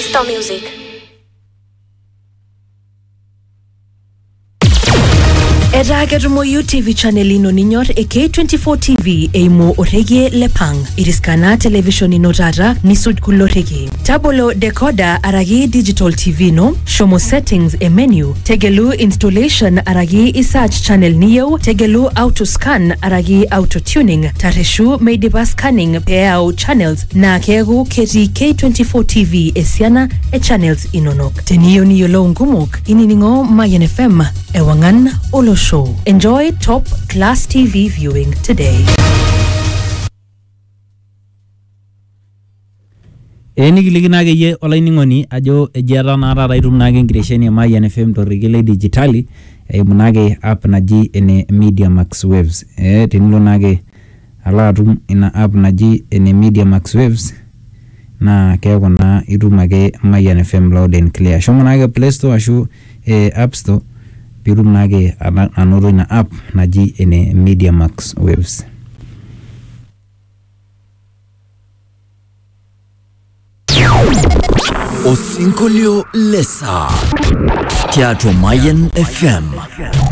Crystal Music. Era Gerumoyu TV channel ino ninyor K24 TV eimo orege lepang. Iriskana television ino tata nisud kulorege. Tabolo decoder aragi digital TV no. Shomo settings e menu. Tegelu installation aragi isearch channel niyo. Tegelu auto scan aragi auto tuning. Tareshu meidiba scanning peao channels. Na kegu keti K24 TV esiana e channels inonok. Teniyo niyo lo ngumok. Ininingo Mayan FM. Ewangan Olo Show. Enjoy top class TV viewing today. Nikilikina ye olainingoni ajo ejata naata itum naake enkiresheni Mayan FM torrigile digitali munake app naji ene Media Max Waves. Tenilo naake ala atum ina app naji ene Media Max Waves na keeku naa itum ake Mayan FM loud and clear. Shomo naake Play Store ashu App Store pirum nage anoto ina app naji ene Media Max Waves. Osinkolio lesa Teatro Mayan FM.